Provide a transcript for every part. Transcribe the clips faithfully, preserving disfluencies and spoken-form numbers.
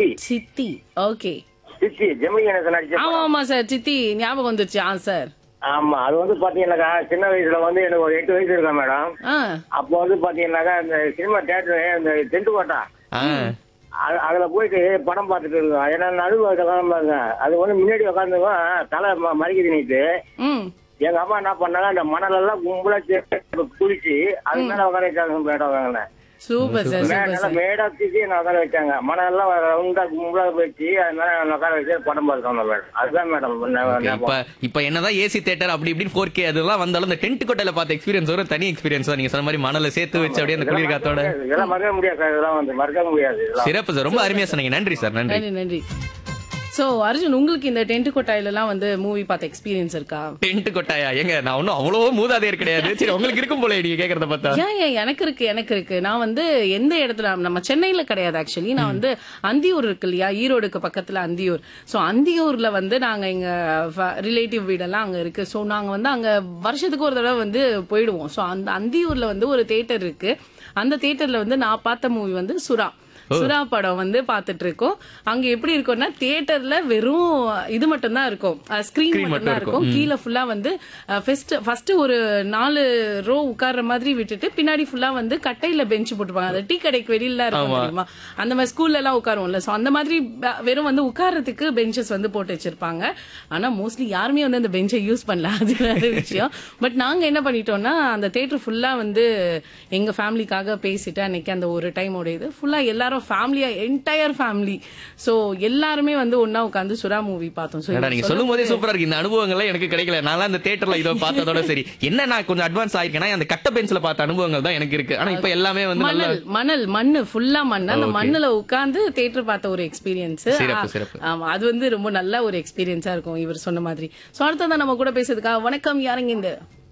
சித்தி சித்தி. ஓகே. சித்தி ஜெமினி கணேசன் நடிச்ச ஆமா படம். ஆமா சார், சித்தி ஞாபகம் வந்துச்சு. ஆ சார். ஆமா, அது வந்து பாத்தீங்கன்னாக்கா சின்ன வயசுல வந்து எனக்கு ஒரு எட்டு வயசு இருக்கேன் மேடம். ஆ அப்போ வந்து பாத்தீங்கன்னாக்கா இந்த சினிமா தியேட்டர் இந்த டென்ட் கோட்டா அது- அதுல போயிட்டு படம் பார்த்துட்டு இருக்கோம். ஏன்னா நடுவு பாருங்க, அது வந்து முன்னாடி உட்காந்துருக்கோம், தலை ம- மறிக்குது நீட்டு. ம் எங்க அம்மா என்ன பண்ணாங்க, அந்த மணல் எல்லாம் கும்பலா சேர்த்து குளிச்சு அது மேல உட்கார வச்சாங்க. மேடம் வாங்கினேன் சூப்பர் சார், சூப்பர் நல்லா சார். மேடா தூக்கி என்ன உட்கார வச்சாங்க. மணல் எல்லாம் ரவுண்டா கும்பலா வச்சு அது மேல என்ன உட்கார வச்சு படம் பார்த்தோம் மேடம். அதுதான் மேடம் Okay, இப்ப இப்ப என்னதான் ஏசி தியேட்டர் அப்படி இப்படி ஃபோர் கே அதெல்லாம் வந்தாலும் இந்த டென்ட் கொட்டையில பார்த்த எக்ஸ்பீரியன்ஸ் ஒரு தனி எக்ஸ்பீரியன்ஸ் தான். நீங்க சொன்ன மாதிரி மணல சேர்த்து வச்சு அப்படியே அந்த குளிர் காத்தோட இதெல்லாம் மறக்க முடியாது சார், இதெல்லாம் வந்து மறக்க முடியாது இதெல்லாம். சிறப்பு சார், ரொம்ப அருமையா சொன்னீங்க. நன்றி சார், நன்றி. நன்றி நன்றி. சோ அர்ஜுன், உங்களுக்கு இந்த டென்ட் கொட்டாயில எல்லாம் வந்து மூவி பார்த்த எக்ஸ்பீரியன்ஸ் இருக்கா? டென்ட் கொட்டாயா? ஏங்க நான் ஒன்னும் அவ்வளவோ மூதாதையர் கிடையாது. சரி, உங்களுக்கு இருக்கும் போல நீங்க கேக்குறத பார்த்தா. ஏன் ஏன் எனக்கு இருக்கு எனக்கு இருக்கு. நான் வந்து எந்த இடத்துல, நம்ம சென்னையில கிடையாது ஆக்சுவலி. நான் வந்து அந்தியூர் இருக்கு இல்லையா, ஈரோடுக்கு பக்கத்துல அந்தியூர். சோ அந்தியூர்ல வந்து நாங்க எங்க ரிலேட்டிவ் வீடெல்லாம் அங்க இருக்கு. சோ நாங்க வந்து அங்க வருஷத்துக்கு ஒரு தடவை வந்து போயிடுவோம். சோ அந்த அந்தியூர்ல வந்து ஒரு தியேட்டர் இருக்கு. அந்த தியேட்டர்ல வந்து நான் பார்த்த மூவி வந்து சுறா. சுறா படம் வந்து பாத்துட்டு இருக்கோம். அங்க எப்படி இருக்கும்னா, தியேட்டர்ல வெறும் இது மட்டும் தான் இருக்கும், ஸ்கிரீன் மட்டும் தான் இருக்கும். கீழே ஃபுல்லா வந்து ஃபர்ஸ்ட் ஒரு நாலு ரோ உட்கார்ற மாதிரி விட்டுட்டு பின்னாடி ஃபுல்லா வந்து கட்டையில பெஞ்ச் போட்டுப்பாங்க. அது டீ கடைக்கு வெளியில இருக்கும் தெரியுமா, அந்த மாதிரி ஸ்கூல்ல எல்லாம் உட்காருவோம்ல. சோ அந்த மாதிரி வெறும் வந்து உட்கார்றதுக்கு பெஞ்சஸ் வந்து போட்டு வச்சிருப்பாங்க. ஆனா மோஸ்ட்லி யாருமே வந்து அந்த பெஞ்சை யூஸ் பண்ணல, அது வேற விஷயம். பட் நாங்க என்ன பண்ணிட்டோம்னா, அந்த தியேட்டர் ஃபுல்லா வந்து எங்க ஃபேமிலிக்காக பேசிட்டு அன்னைக்கு அந்த ஒரு டைமோட இது ஃபுல்லா எல்லாரும் ஃபேமிலியா, என்டையர் ஃபேமிலி, சோ எல்லாருமே வந்து ஒன்னா உட்கார்ந்து சுறா மூவி பார்த்தோம். So, ஏடா, நீங்க சொல்லும் போதே சூப்பரா இருக்கு. இந்த அனுபவங்கள்லாம் எனக்கு கிடைக்கல. நான் அந்த தியேட்டர்ல இதை பார்த்ததோட சரி. என்ன நான் கொஞ்சம் அட்வான்ஸ் ஆயிருக்கேன்னா, அந்த கட்ட பெஞ்ச்ல பார்த்த அனுபவங்கள் தான் எனக்கு இருக்கு. ஆனா இப்ப எல்லாமே வந்து நல்ல மணல் மணல் மண்ணு ஃபுல்லா மண், அந்த Okay. மண்ணுல உட்கார்ந்து தியேட்டர் பார்த்த ஒரு எக்ஸ்பீரியன்ஸ். சிறப்பு, சிறப்பு. ஆமா, அது வந்து ரொம்ப நல்ல ஒரு எக்ஸ்பீரியன்ஸா இருக்கும் இவர் சொன்ன மாதிரி. சோ அடுத்ததான் நம்ம கூட பேசுறதுக்கா வணக்கம், யாருங்க இந்த?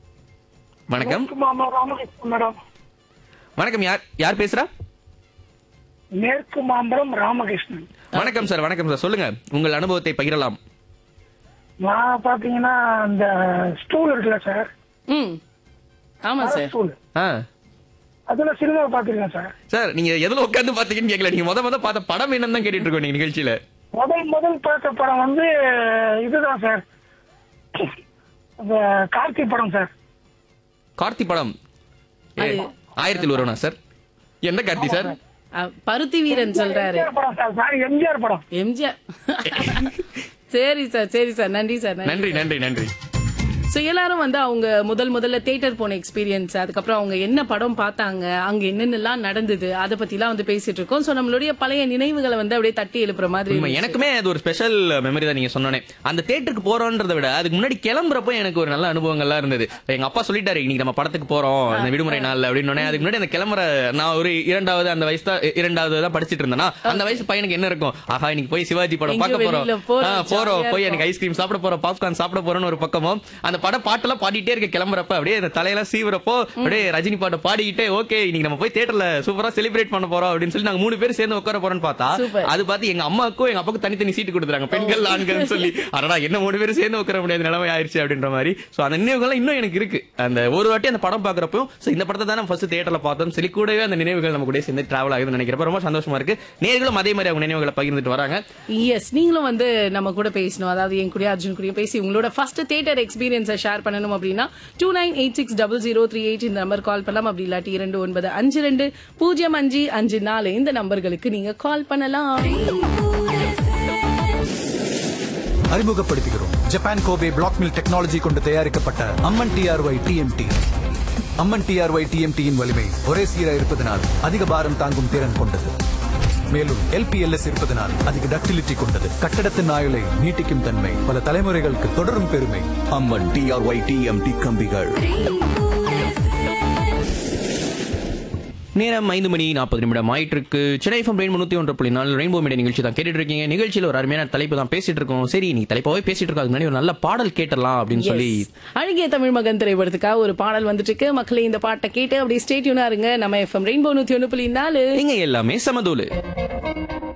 வணக்கம். மேடம் வணக்கம், யார் யார் பேசுறா? மேற்கு மாம்பரம் ராமகிருஷ்ணன். வணக்கம் சார், வணக்கம் சார், சொல்லுங்க உங்கள் அனுபவத்தை பகிரலாம். நான் பாத்தீங்கன்னா இந்த ஸ்டூல் இருக்குல்ல சார், ம் ஆமா சார். ஸ்டூல் ஆ அதுல சினிமா பாத்திருக்கேன் சார். சார், நீங்க எதுல உட்கார்ந்து பாத்தீங்கன்னு கேட்கல. நீங்க முத முத பார்த்த படம் என்னன்னு தான் கேட்டுட்டு இருக்கோம் நீங்க நிகழ்ச்சியில. முதல் முதல் பார்த்த படம் வந்து இதுதான் சார், இந்த கார்த்தி படம் சார். கார்த்தி படம் அது- ஆயிரத்தில் ஒருவனா சார்? என்ன கார்த்தி சார்? அஹ், பருத்தி வீரன் சொல்றாரு. எம்ஜிஆர் படம் சார், சாரி எம்ஜிஆர் படம். எம்ஜிஆர். சரி சார், சரி சார், நன்றி சார். நன்றி, நன்றி, நன்றி. சோ எல்லாரும் வந்து அவங்க முதல் முதல்ல தியேட்டர் போன எக்ஸ்பீரியன்ஸ், அதுக்கப்புறம் அவங்க என்ன படம் பார்த்தாங்க, அங்க என்னென்னலாம் நடந்தது, அதை பத்தி எல்லாம் வந்து பேசிட்டு இருக்கோம். சோ நம்மளுடைய பழைய நினைவுகளை வந்து அப்படியே தட்டி எழுப்புற மாதிரி உண்மை, இருந்துச்சு. எனக்குமே அது ஒரு ஸ்பெஷல் மெமரி தான். நீங்க சொன்னோன்னே அந்த தியேட்டருக்கு போறோன்றதை விட அதுக்கு முன்னாடி கிளம்புறப்போ எனக்கு ஒரு நல்ல அனுபவங்கள்லாம் இருந்தது. எங்க அப்பா சொல்லிட்டாரு, இன்னைக்கு நம்ம படத்துக்கு போறோம் இந்த விடுமுறை நாள் அப்படின்னு. அதுக்கு முன்னாடி அந்த கிளம்புற, நான் ஒரு இரண்டாவது அந்த வயசு தான் இரண்டாவது தான் படிச்சிட்டு இருந்தேன்னா, அந்த வயசு பையனுக்கு என்ன இருக்கும், ஆஹா இன்னைக்கு போய் சிவாஜி படம் எங்கேயோ பார்க்க போறோம், வெளியில போறோம், ஆ, போறோம் ஜாலியா போய் இருக்கும். எனக்கு ஐஸ்கிரீம் சாப்பிட போறோம், பாப்கார்ன் சாப்பிட போறோம்னு ஒரு பக்கமும், அந்த பட பாட்டெல்லாம் பாடிட்டே இருக்க கிளம்புறப்ப அப்படியே அந்த தலையெல்லாம் சீவுறப்போ அப்படியே ரஜினி பாட்டை பாடிக்கிட்டே, ஓகே இன்னைக்கு நம்ம போய் தியேட்டர்ல சூப்பரா செலிப்ரேட் பண்ண போறோம் அப்படின்னு சொல்லி நாங்க மூணு பேர் சேர்ந்து உட்கார போறோம்னு பார்த்தா, Super. அது பார்த்து எங்க அம்மாவுக்கும் எங்க அப்பாவுக்கும் தனித்தனி சீட்டு கொடுத்துறாங்க, பெண்கள் ஆண்கள் சொல்லி. அதனால என்ன மூணு பேரும் சேர்ந்து உட்கார முடியாத நிலைமை ஆயிருச்சு அப்படின்ற மாதிரி. சோ அந்த நினைவுகள் இன்னும் எனக்கு இருக்கு. அந்த ஒரு வாட்டி அந்த படம் பாக்குறப்போ, சோ இந்த படத்தை தான் ஃபர்ஸ்ட் தியேட்டர்ல பார்த்தோம் சொல்லி கூடவே அந்த நினைவுகள் நம்ம கூட சேர்ந்து டிராவல் ஆகுதுன்னு நினைக்கிறப்ப ரொம்ப சந்தோஷமா இருக்கு. நேர்களும் அதே மாதிரி அவங்க நினைவுகளை பகிர்ந்துட்டு வராங்க. எஸ், நீங்களும் வந்து நம்ம கூட பேசணும், அதாவது என் கூட அர்ஜுன் கூட பேசி உங்களோட ஃபர்ஸ்ட் தியேட்டர் எக்ஸ்பீரியன்ஸை ஷேர் பண்ணணும் அப்படின்னா two nine eight six double zero three eight இந்த நம்பர் கால் பண்ணலாம். அப்படி இல்லாட்டி இரண்டு ஒன்பது அஞ்சு ரெண்டு பூஜ்ஜியம் அஞ்சு அஞ்சு நாலு இந்த நம்பர்களுக்கு நீங்க கால் பண்ணலாம். அறிமுகப்படுத்துகிறோம் Japan Kobe black mill technology கொண்டு தயாரிக்கப்பட்ட அம்மன் டிஆர்ஒய் டிஎம்டி. அம்மன் டிஆர்ஒய் டிஎம்டியின் வலிமை ஒரே சீராக இருப்பதனால் அதிக பாரம் தாங்கும் திறன் கொண்டது. மேலும் எல்பிஎல்எஸ் இருப்பதனால் அதிக டக்டிலிட்டி கொண்டது. கட்டடத்தின் ஆயுளை நீட்டிக்கும் தன்மை, பல தலைமுறைகளுக்கு தொடரும் பெருமை. அம்மன் டிஆர்ஒய் டிஎம்டி கம்பிகள். நேரம் ஐந்து மணி நாற்பது நிமிடம் ஆயிட்டு இருக்கு. சென்னை எஃப்எம் ரெயின் முன்னூத்தி ஒன்று புள்ளி நாலு ரெயின்போ மீடியா நிகழ்ச்சி தான் கேட்டுட்டு இருக்கீங்க. நிகழ்ச்சியில் ஒரு அருமையான தலைப்பு தான் பேசிட்டு இருக்கோம். சரி, நீ தலைப்பாவே பேசிட்டு இருக்கோம், அதுக்கு முன்னாடி ஒரு நல்ல பாடல் கேட்டலாம் அப்படின்னு சொல்லி அழகிய தமிழ் மகன் திரைப்படத்துக்காக ஒரு பாடல் வந்துட்டு இருக்கு. மக்களே இந்த பாட்டை கேட்டு அப்படியே ஸ்டே டியூனா இருங்க. நம்ம எஃப்எம் ரெயின்போ நூத்தி ஒன்று புள்ளி நாலு நீங்க எல்லாமே சமதூலு.